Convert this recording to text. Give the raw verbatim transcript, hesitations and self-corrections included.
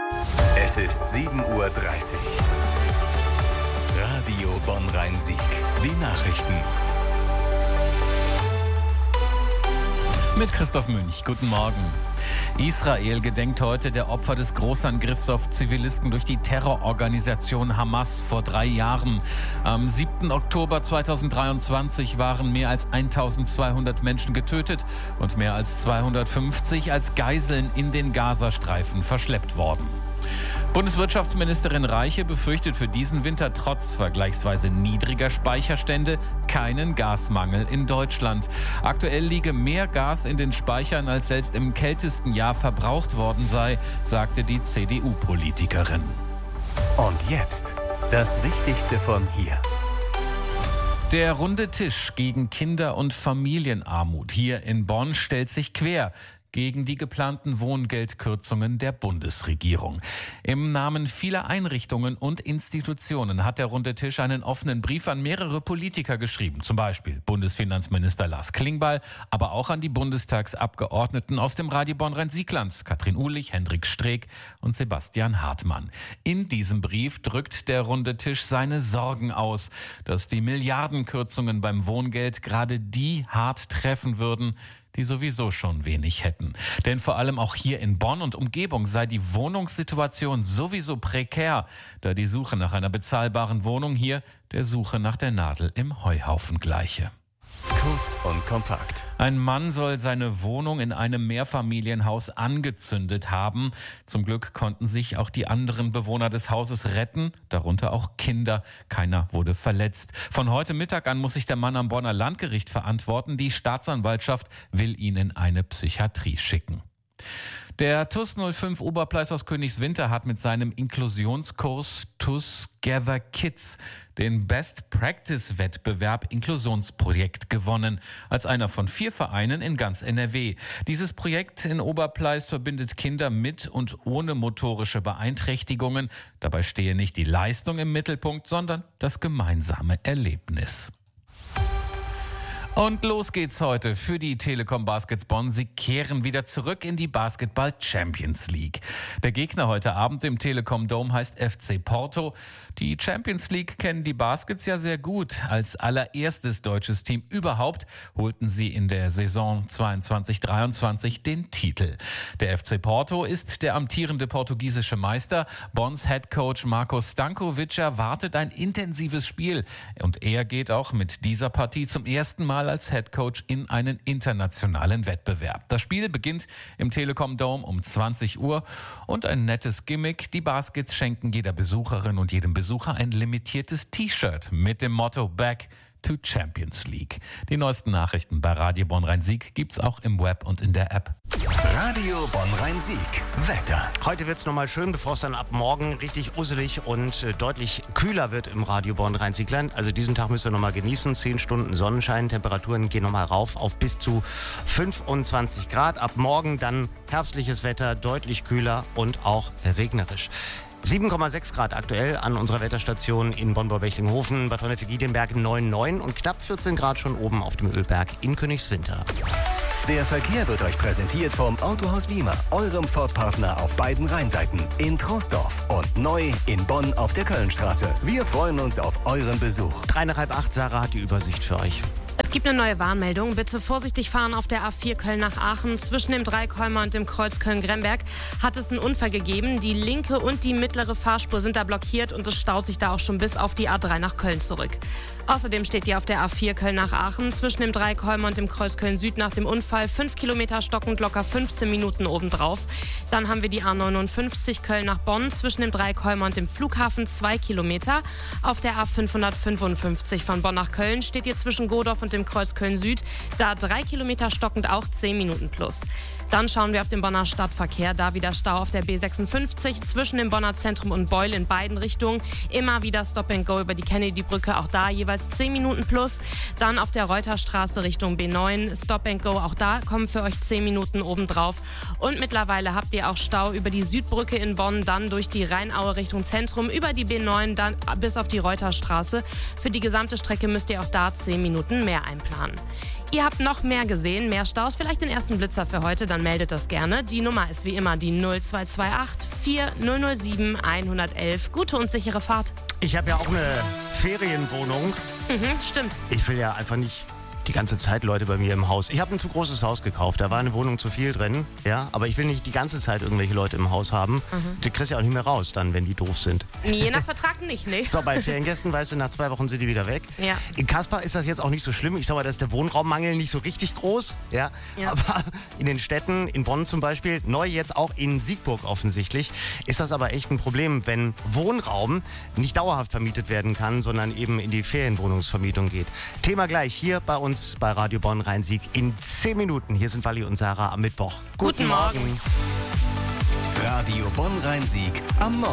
Es ist sieben Uhr dreißig. Radio Bonn-Rhein-Sieg. Die Nachrichten. Mit Christoph Münch. Guten Morgen. Israel gedenkt heute der Opfer des Großangriffs auf Zivilisten durch die Terrororganisation Hamas vor drei Jahren. Am siebten Oktober zweitausenddreiundzwanzig waren mehr als eintausendzweihundert Menschen getötet und mehr als zweihundertfünfzig als Geiseln in den Gazastreifen verschleppt worden. Bundeswirtschaftsministerin Reiche befürchtet für diesen Winter trotz vergleichsweise niedriger Speicherstände keinen Gasmangel in Deutschland. Aktuell liege mehr Gas in den Speichern, als selbst im kältesten Jahr verbraucht worden sei, sagte die C D U-Politikerin. Und jetzt das Wichtigste von hier. Der runde Tisch gegen Kinder- und Familienarmut hier in Bonn stellt sich quer gegen die geplanten Wohngeldkürzungen der Bundesregierung. Im Namen vieler Einrichtungen und Institutionen hat der Runde Tisch einen offenen Brief an mehrere Politiker geschrieben, zum Beispiel Bundesfinanzminister Lars Klingbeil, aber auch an die Bundestagsabgeordneten aus dem Radio Bonn-Rhein-Sieg-Land, Katrin Uhlich, Hendrik Streeck und Sebastian Hartmann. In diesem Brief drückt der Runde Tisch seine Sorgen aus, dass die Milliardenkürzungen beim Wohngeld gerade die hart treffen würden, die sowieso schon wenig hätten. Denn vor allem auch hier in Bonn und Umgebung sei die Wohnungssituation sowieso prekär, da die Suche nach einer bezahlbaren Wohnung hier der Suche nach der Nadel im Heuhaufen gleiche. Kurz und kompakt. Ein Mann soll seine Wohnung in einem Mehrfamilienhaus angezündet haben. Zum Glück konnten sich auch die anderen Bewohner des Hauses retten, darunter auch Kinder. Keiner wurde verletzt. Von heute Mittag an muss sich der Mann am Bonner Landgericht verantworten. Die Staatsanwaltschaft will ihn in eine Psychiatrie schicken. Der TuS null fünf Oberpleis aus Königswinter hat mit seinem Inklusionskurs TuS Gather Kids den Best Practice Wettbewerb Inklusionsprojekt gewonnen, als einer von vier Vereinen in ganz N R W. Dieses Projekt in Oberpleis verbindet Kinder mit und ohne motorische Beeinträchtigungen. Dabei stehe nicht die Leistung im Mittelpunkt, sondern das gemeinsame Erlebnis. Und los geht's heute für die Telekom Baskets Bonn. Sie kehren wieder zurück in die Basketball Champions League. Der Gegner heute Abend im Telekom Dome heißt F C Porto. Die Champions League kennen die Baskets ja sehr gut. Als allererstes deutsches Team überhaupt holten sie in der Saison zweiundzwanzig dreiundzwanzig den Titel. Der F C Porto ist der amtierende portugiesische Meister. Bonns Headcoach Marko Stankovic erwartet ein intensives Spiel. Und er geht auch mit dieser Partie zum ersten Mal als Headcoach in einen internationalen Wettbewerb. Das Spiel beginnt im Telekom Dome um zwanzig Uhr und ein nettes Gimmick. Die Baskets schenken jeder Besucherin und jedem Besucher ein limitiertes T-Shirt mit dem Motto Back to Champions League. Die neuesten Nachrichten bei Radio Bonn-Rhein-Sieg gibt's auch im Web und in der App. Radio Bonn-Rhein-Sieg. Wetter. Heute wird es nochmal schön, bevor es dann ab morgen richtig usselig und äh, deutlich kühler wird im Radio Bonn-Rhein-Sieg-Land. Also diesen Tag müsst ihr nochmal genießen. zehn Stunden Sonnenschein, Temperaturen gehen nochmal rauf auf bis zu fünfundzwanzig Grad. Ab morgen dann herbstliches Wetter, deutlich kühler und auch regnerisch. sieben Komma sechs Grad aktuell an unserer Wetterstation in Bonn-Borbecklingenhofen, Bad Honnef-Giedienberg neun Komma neun und knapp vierzehn Grad schon oben auf dem Ölberg in Königswinter. Der Verkehr wird euch präsentiert vom Autohaus Wiemer, eurem Ford-Partner auf beiden Rheinseiten, in Troisdorf und neu in Bonn auf der Kölnstraße. Wir freuen uns auf euren Besuch. Dreieinhalb acht, Sarah hat die Übersicht für euch. Es gibt eine neue Warnmeldung. Bitte vorsichtig fahren auf der A vier Köln nach Aachen. Zwischen dem Dreikäumer und dem Kreuz Köln-Gremberg hat es einen Unfall gegeben. Die linke und die mittlere Fahrspur sind da blockiert und es staut sich da auch schon bis auf die A drei nach Köln zurück. Außerdem steht hier auf der A vier Köln nach Aachen zwischen dem Dreikäumer und dem Kreuz Köln-Süd nach dem Unfall fünf Kilometer stockend locker fünfzehn Minuten obendrauf. Dann haben wir die A neunundfünfzig Köln nach Bonn zwischen dem Dreikäumer und dem Flughafen zwei Kilometer. Auf der A fünfhundertfünfundfünfzig von Bonn nach Köln steht hier zwischen Godorf und dem Kreuz Köln-Süd, da drei Kilometer stockend auch zehn Minuten plus. Dann schauen wir auf den Bonner Stadtverkehr, da wieder Stau auf der B sechsundfünfzig zwischen dem Bonner Zentrum und Beul in beiden Richtungen. Immer wieder Stop and Go über die Kennedy-Brücke, auch da jeweils zehn Minuten plus. Dann auf der Reuterstraße Richtung B neun, Stop and Go, auch da kommen für euch zehn Minuten obendrauf. Und mittlerweile habt ihr auch Stau über die Südbrücke in Bonn, dann durch die Rheinaue Richtung Zentrum, über die B neun, dann bis auf die Reuterstraße. Für die gesamte Strecke müsst ihr auch da zehn Minuten mehr einplanen. Ihr habt noch mehr gesehen, mehr Staus, vielleicht den ersten Blitzer für heute, dann meldet das gerne. Die Nummer ist wie immer die null zwei zwei acht vier null null sieben eins eins eins. Gute und sichere Fahrt. Ich habe ja auch eine Ferienwohnung. Mhm, stimmt. Ich will ja einfach nicht die ganze Zeit Leute bei mir im Haus. Ich habe ein zu großes Haus gekauft, da war eine Wohnung zu viel drin, ja, aber ich will nicht die ganze Zeit irgendwelche Leute im Haus haben. Mhm. Die kriegst du ja auch nicht mehr raus dann, wenn die doof sind. Je nach Vertrag nicht, ne? So, bei Feriengästen, weißt du, nach zwei Wochen sind die wieder weg. Ja. In Kaspar ist das jetzt auch nicht so schlimm. Ich sag mal, da ist der Wohnraummangel nicht so richtig groß, ja, Ja. aber in den Städten, in Bonn zum Beispiel, neu jetzt auch in Siegburg offensichtlich, ist das aber echt ein Problem, wenn Wohnraum nicht dauerhaft vermietet werden kann, sondern eben in die Ferienwohnungsvermietung geht. Thema gleich hier bei uns bei Radio Bonn Rhein-Sieg in zehn Minuten. Hier sind Wally und Sarah am Mittwoch. Guten Morgen. Radio Bonn Rhein-Sieg am Morgen.